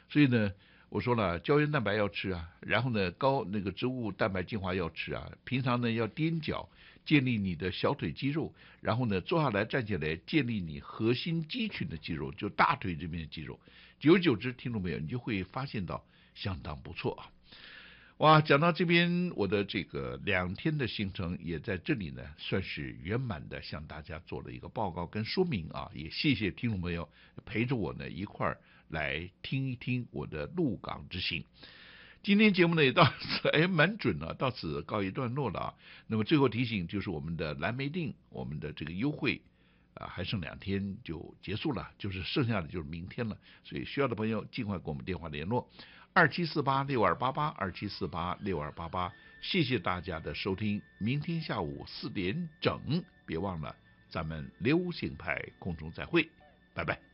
所以呢，我说了，胶原蛋白要吃啊，然后呢，那个植物蛋白精华要吃啊，平常呢要踮脚建立你的小腿肌肉，然后呢坐下来站起来建立你核心肌群的肌肉，就大腿这边的肌肉。久而久之，听众朋友，你就会发现到相当不错啊。哇，讲到这边，我的这个2天的行程也在这里呢，算是圆满的向大家做了一个报告跟说明啊，也谢谢听众朋友陪着我呢一块儿来听一听我的鹿港之行。今天节目呢也到此蛮准了，到此告一段落了啊。那么最后提醒就是我们的蓝莓定，我们的这个优惠还剩2天就结束了，就是剩下的就是明天了，所以需要的朋友尽快给我们电话联络27486288，27486288。谢谢大家的收听，明天下午4点整，别忘了咱们流行派空中再会，拜拜。